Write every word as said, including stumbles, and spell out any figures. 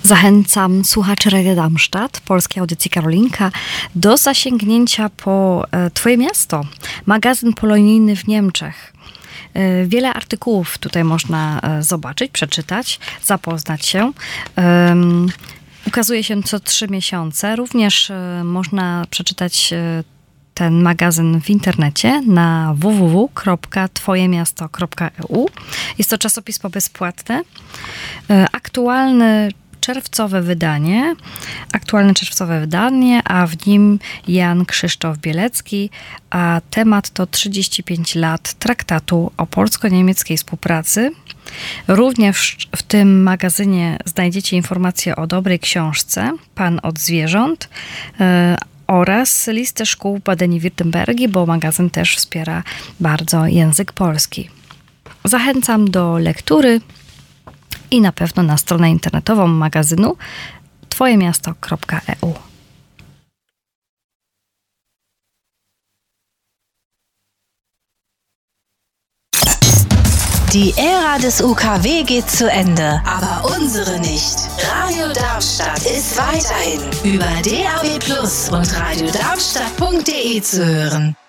Zachęcam słuchaczy Radia Darmstadt, polskiej audycji Karolinka, do zasięgnięcia po Twoje miasto, magazyn polonijny w Niemczech. Wiele artykułów tutaj można zobaczyć, przeczytać, zapoznać się. Um, ukazuje się co trzy miesiące. Również można przeczytać ten magazyn w internecie na w w w kropka twoje miasto kropka e u. Jest to czasopismo bezpłatne. Aktualny czerwcowe wydanie, aktualne czerwcowe wydanie, a w nim Jan Krzysztof Bielecki, a temat to trzydzieści pięć lat traktatu o polsko-niemieckiej współpracy. Również w tym magazynie znajdziecie informacje o dobrej książce Pan od zwierząt oraz listę szkół Badeni-Wirtembergi, bo magazyn też wspiera bardzo język polski. Zachęcam do lektury i na pewno na stronę internetową magazynu twoje miasto kropka e u. Die Ära des U K W geht zu Ende, aber unsere nicht. Radio Darmstadt ist weiterhin über D A B plus und radiodarmstadt punkt de zu hören.